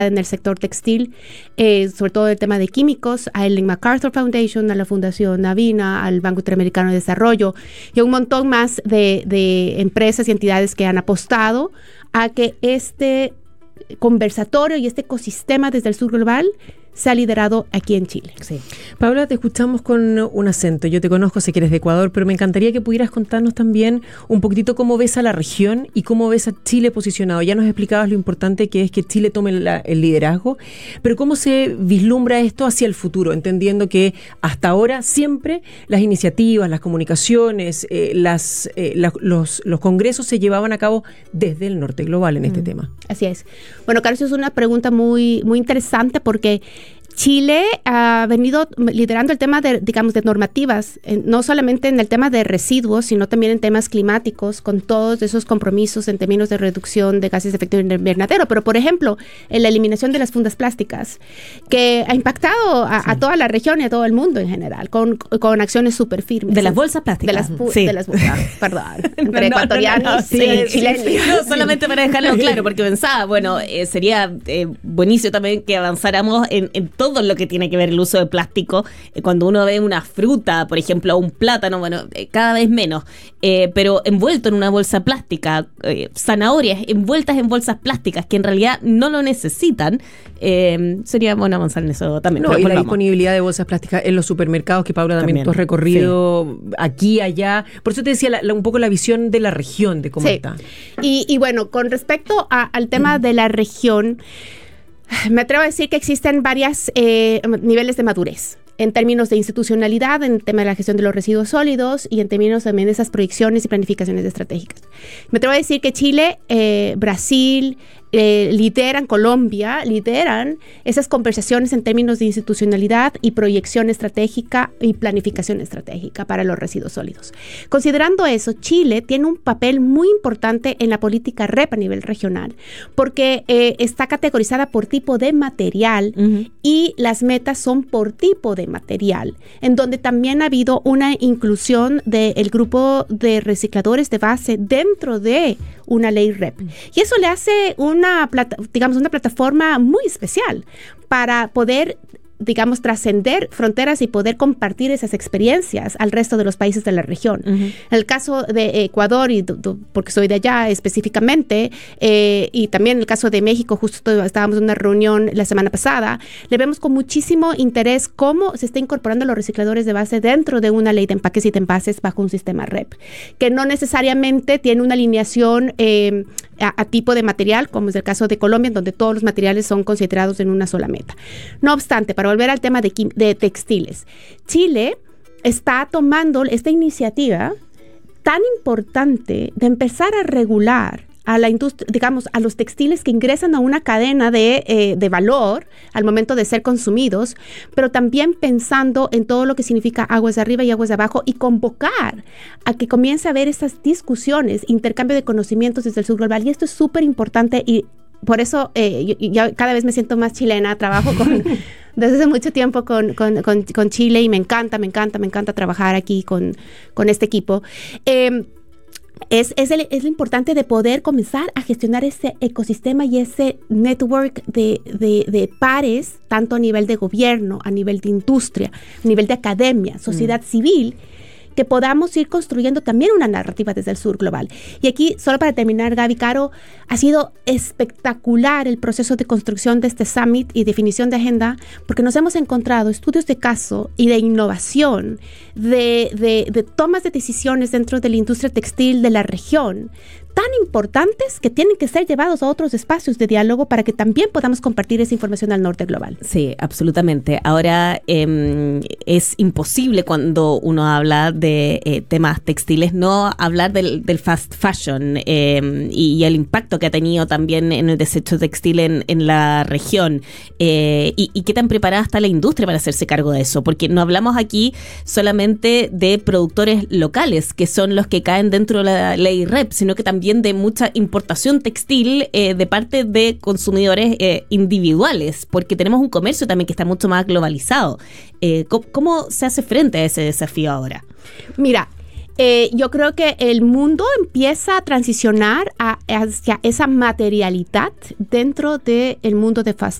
en el sector textil, sobre todo el tema de químicos, a Ellen MacArthur Foundation, a la Fundación Navina, al Banco Interamericano de Desarrollo y a un montón más de empresas y entidades que han apostado a que este conversatorio y este ecosistema desde el sur global se ha liderado aquí en Chile. Sí. Paula, te escuchamos con un acento. Yo te conozco, sé que eres de Ecuador, pero me encantaría que pudieras contarnos también un poquitito cómo ves a la región y cómo ves a Chile posicionado. Ya nos explicabas lo importante que es que Chile tome el liderazgo, pero cómo se vislumbra esto hacia el futuro, entendiendo que hasta ahora siempre las iniciativas, las comunicaciones, los congresos se llevaban a cabo desde el norte global en este tema. Así es. Bueno, Carlos, es una pregunta muy, muy interesante porque Chile ha venido liderando el tema de normativas, no solamente en el tema de residuos, sino también en temas climáticos, con todos esos compromisos en términos de reducción de gases de efecto invernadero. Pero, por ejemplo, en la eliminación de las fundas plásticas, que ha impactado a toda la región y a todo el mundo en general, con acciones súper firmes. De las bolsas plásticas. De las bolsas, perdón. Entre ecuatorianos y chilenos. No, solamente para dejarlo claro, porque pensaba, bueno, sería buenísimo también que avanzáramos en todo lo que tiene que ver el uso de plástico. Cuando uno ve una fruta, por ejemplo, un plátano, bueno, cada vez menos, pero envuelto en una bolsa plástica, zanahorias envueltas en bolsas plásticas que en realidad no lo necesitan, sería bueno avanzar en eso también. No, y la disponibilidad de bolsas plásticas en los supermercados, que Paula también tú has recorrido aquí, allá. Por eso te decía un poco la visión de la región, de cómo está. Y bueno, con respecto al tema de la región, me atrevo a decir que existen varios niveles de madurez en términos de institucionalidad, en el tema de la gestión de los residuos sólidos y en términos también de esas proyecciones y planificaciones estratégicas. Me atrevo a decir que Chile, Brasil, Colombia lideran esas conversaciones en términos de institucionalidad y proyección estratégica y planificación estratégica para los residuos sólidos. Considerando eso, Chile tiene un papel muy importante en la política REP a nivel regional, porque está categorizada por tipo de material y las metas son por tipo de material, en donde también ha habido una inclusión del grupo de recicladores de base dentro de una ley REP. Y eso le hace una plataforma muy especial para poder, trascender fronteras y poder compartir esas experiencias al resto de los países de la región. En el caso de Ecuador, y porque soy de allá específicamente, y también en el caso de México, justo estábamos en una reunión la semana pasada, le vemos con muchísimo interés cómo se está incorporando los recicladores de base dentro de una ley de empaques y de envases bajo un sistema REP, que no necesariamente tiene una alineación a tipo de material, como es el caso de Colombia, en donde todos los materiales son considerados en una sola meta. No obstante, para volver al tema de textiles, Chile está tomando esta iniciativa tan importante de empezar a regular a la industria, a los textiles que ingresan a una cadena de valor al momento de ser consumidos, pero también pensando en todo lo que significa aguas de arriba y aguas de abajo, y convocar a que comience a haber esas discusiones, intercambio de conocimientos desde el sur global. Y esto es súper importante, y por eso yo cada vez me siento más chilena. Trabajo desde hace mucho tiempo con Chile, y me encanta trabajar aquí con este equipo. Es lo importante de poder comenzar a gestionar ese ecosistema y ese network de pares, tanto a nivel de gobierno, a nivel de industria, a nivel de academia, sociedad civil, que podamos ir construyendo también una narrativa desde el sur global. Y aquí, solo para terminar, Gaby, Caro, ha sido espectacular el proceso de construcción de este summit y definición de agenda, porque nos hemos encontrado estudios de caso y de innovación, de tomas de decisiones dentro de la industria textil de la región, tan importantes que tienen que ser llevados a otros espacios de diálogo para que también podamos compartir esa información al norte global. Sí, absolutamente. Ahora es imposible, cuando uno habla de temas textiles, no hablar del fast fashion y el impacto que ha tenido también en el desecho textil en la región, y qué tan preparada está la industria para hacerse cargo de eso, porque no hablamos aquí solamente de productores locales, que son los que caen dentro de la ley REP, sino que también de mucha importación textil de parte de consumidores individuales, porque tenemos un comercio también que está mucho más globalizado. ¿Cómo se hace frente a ese desafío ahora? Mira, Yo creo que el mundo empieza a transicionar hacia esa materialidad dentro del mundo de fast